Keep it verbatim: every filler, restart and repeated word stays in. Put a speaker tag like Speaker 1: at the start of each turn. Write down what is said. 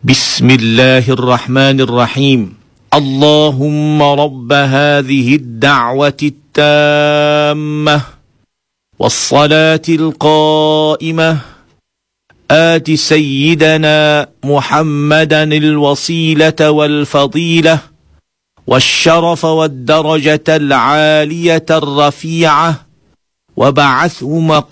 Speaker 1: بسم الله الرحمن الرحيم. اللهم رب هذه الدعوة التامة والصلاة القائمة آت سيدنا محمدا الوسيلة والفضيلة والشرف والدرجة العالية الرفيعة وبعثه مقاما